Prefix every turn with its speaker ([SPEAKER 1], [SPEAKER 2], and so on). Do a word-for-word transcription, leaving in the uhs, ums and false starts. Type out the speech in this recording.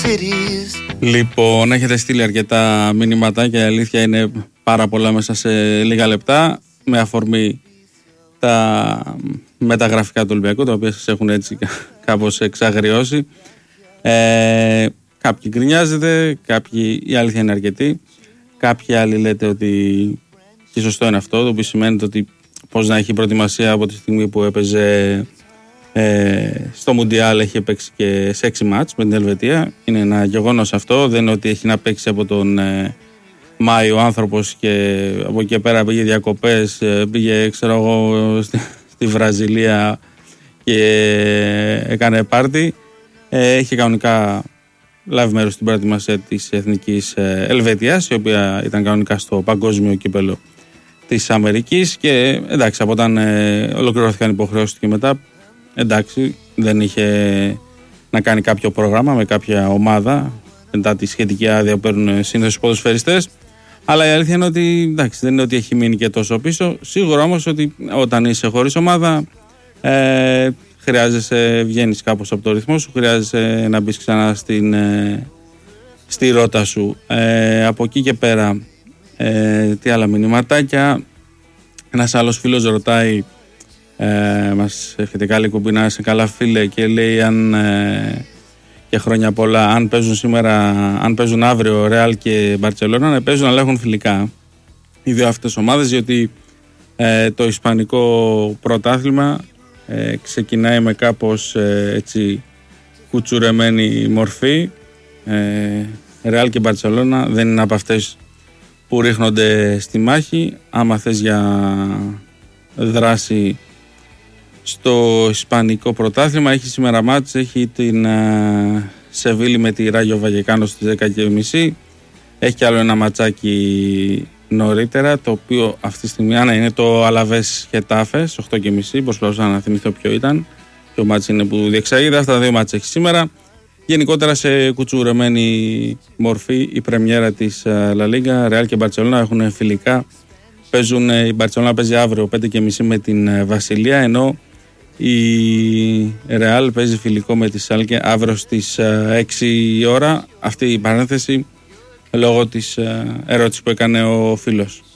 [SPEAKER 1] Λοιπόν, έχετε στείλει αρκετά μηνύματα και η αλήθεια είναι πάρα πολλά μέσα σε λίγα λεπτά, με αφορμή τα μεταγραφικά του Ολυμπιακού, τα οποία σας έχουν έτσι κάπως εξαγριώσει. Ε, κάποιοι γκρινιάζετε, κάποιοι, η αλήθεια είναι αρκετή. Κάποιοι άλλοι λέτε ότι και σωστό είναι αυτό, το οποίο σημαίνει ότι πώς να έχει προετοιμασία από τη στιγμή που έπαιζε ε, στο Μουντιάλ, έχει παίξει και σε έξι μάτς με την Ελβετία. Είναι ένα γεγονός αυτό, δεν είναι ότι έχει να παίξει από τον ε, Μάιο ο άνθρωπος και από εκεί πέρα πήγε διακοπές, ε, πήγε ξέρω εγώ στη, στη Βραζιλία και έκανε πάρτι. Ε, έχει κανονικά λάβει μέρος στην προετοιμασία της Εθνικής Ελβετίας, η οποία ήταν κανονικά στο παγκόσμιο κύπελο της Αμερικής και εντάξει, από όταν ε, ολοκληρώθηκαν οι υποχρεώσεις και μετά, εντάξει, δεν είχε να κάνει κάποιο πρόγραμμα με κάποια ομάδα μετά τη σχετική άδεια που παίρνουν σύνθεση οι ποδοσφαιριστές. Αλλά η αλήθεια είναι ότι εντάξει, δεν είναι ότι έχει μείνει και τόσο πίσω. Σίγουρα όμως ότι όταν είσαι χωρίς ομάδα, ε, χρειάζεσαι, βγαίνεις κάπως από το ρυθμό σου, χρειάζεσαι να μπεις ξανά στην, ε, στη ρότα σου. Ε, από εκεί και πέρα, ε, τι άλλα μηνυματάκια. Ένας άλλος φίλος ρωτάει, ε, μας εύχεται καλή κουμπί, να είσαι καλά φίλε, και λέει αν ε, και χρόνια πολλά, αν παίζουν σήμερα, αν παίζουν αύριο Ρεάλ και Μπαρτσελόνα, να παίζουν αλλά έχουν φιλικά οι δύο αυτές ομάδες, διότι ε, το ισπανικό πρωτάθλημα ε, ξεκινάει με κάπως ε, έτσι κουτσουρεμένη μορφή. Ρεάλ και Μπαρτσελόνα δεν είναι από αυτές που ρίχνονται στη μάχη. Άμα θες για δράση στο ισπανικό πρωτάθλημα, έχει σήμερα μάτς, έχει την ε, Σεβίλη με τη Ράγιο Βαγεκάνο στις δέκα και μισή. Έχει κι άλλο ένα ματσάκι νωρίτερα, το οποίο αυτή τη στιγμή άνα, είναι το Αλαβές Χετάφε στις οκτώ και μισή. Προσπαθούσα να θυμηθώ ποιο ήταν, ποιο μάτς είναι που διεξάγεται. Αυτά τα δύο μάτς έχει σήμερα. Γενικότερα σε κουτσουρεμένη μορφή η πρεμιέρα της Λα Λίγκα. Ρεάλ και Μπαρτσελόνα έχουν φιλικά. Παίζουν, η Μπαρτσελόνα παίζει αύριο πέντε και μισή με την Βασιλεία, ενώ η Ρεάλ παίζει φιλικό με τη Σάλκε αύριο στις έξι η ώρα. Αυτή η παρένθεση λόγω της ερώτησης που έκανε ο φίλος.